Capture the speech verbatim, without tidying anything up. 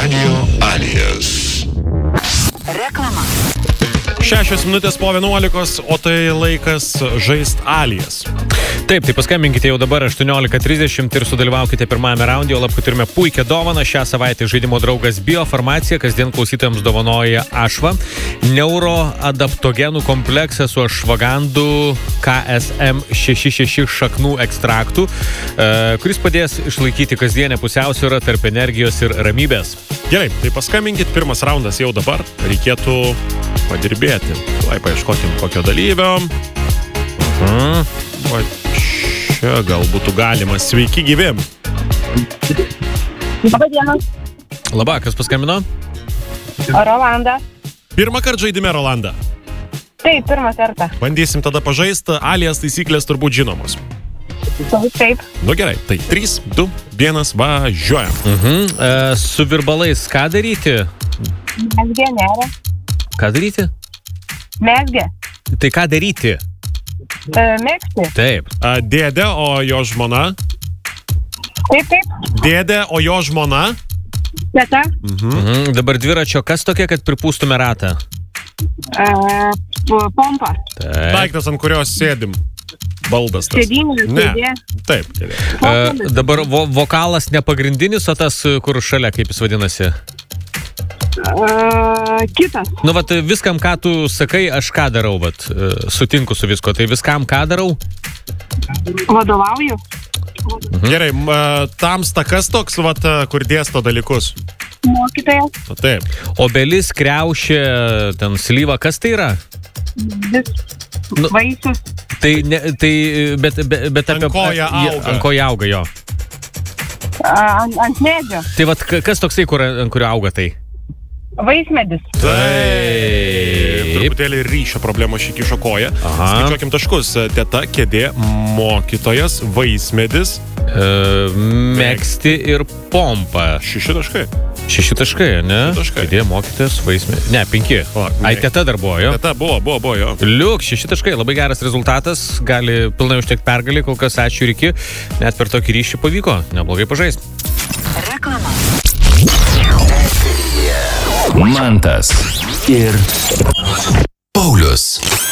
Radio Alijas. Reklama. Šešios minutės po vienuolikos, o tai laikas žaist Alijas. Taip, tai paskambinkite jau dabar aštuoniolika trisdešimt ir sudalyvaukite pirmame raunde, o lab, kad turime puikią dovaną. Šią savaitę žaidimo draugas Biofarmacija kasdien klausytojams dovanoja Ašva, neuroadaptogenų kompleksą su ašvagandu K S M šeši šeši šaknų ekstraktų, kuris padės išlaikyti kasdienę pusiausvyrą tarp energijos ir ramybės. Gerai, tai paskambinkit, pirmas raundas jau dabar, reikėtų padirbėti. Tuoj paieškokim kokio dalyvio. Mhm. O čia gal būtų galima. Sveiki gyvi. Labą dieną. Labą, kas paskambino? Rolanda. Pirmą kartą žaidime, Rolanda. Taip, pirmą kartą. Bandysim tada pažaisti. Alijas taisyklės turbūt žinomos. Taip. Nu gerai, tai trys, du, vienas, važiuojam. Mhm. E, su virbalais ką daryti? Mesgė, nėra. Ką daryti? Mesgė. Tai ką daryti? E, mėgsti. Taip. A, dėdė, o jo žmona? Taip, taip. Dėdė, o jo žmona? Teta. Mhm. Mhm. Dabar dviračio, kas tokia, kad pripūstume ratą? E, pompa. Taip. Daiktas, ant kurios sėdim. Baldas tas. Sėdynė, Ne. kėdė. Taip, kėdė. E, dabar vo vokalas ne pagrindinis, o tas, kur šalia, kaip jis vadinasi? E, kitas. Nu, vat, viskam, ką tu sakai, aš ką darau, vat, sutinku su visko. Tai viskam, ką darau? Vadovauju. Mhm. Gerai, m, tamsta kas toks, vat, kur dėsto dalykus? Mokytojas. O, taip. Obelis, kriaušė, ten slyva, kas tai yra? Vis. Nu, Vaisius. Tai, ne, tai bet, bet, bet Ant ko jie auga? Ant ko jie auga, jo. Ant, ant medžio. Tai vat, kas toksai, kur, ant kurio auga tai? Vaismedis. Taip. Truputėlį ryšio problemo šį kišo koją. Aha. Skaičiuokim taškus. Teta, kėdė, mokytojas, vaismedis. E, megzti ir pompa. Šeši taškai. Šeši taškai, ne? Šeši taškai. Kėdė, mokytojas, vaismedis. Ne, penki. O, Ai, teta dar buvo, jo? Teta buvo, buvo, buvo, jo. Liuk, šeši taškai, labai geras rezultatas, gali pilnai užtekti pergalį, kol kas ačiū ir iki, net per tokį ryšį pavyko, neblogai pažaist. Reklama. Mantas ir Paulius.